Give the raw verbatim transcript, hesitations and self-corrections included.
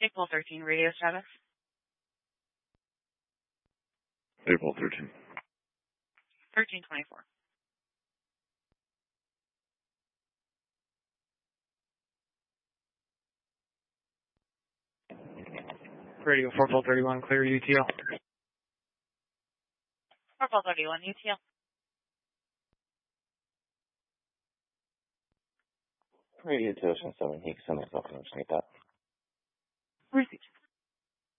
April thirteenth radio status. April thirteenth. thirteen twenty-four. Radio four twelve thirty-one, clear U T L. four twelve thirty-one, U T L. Radio two ocean seven, he can send myself an underneath that. Received.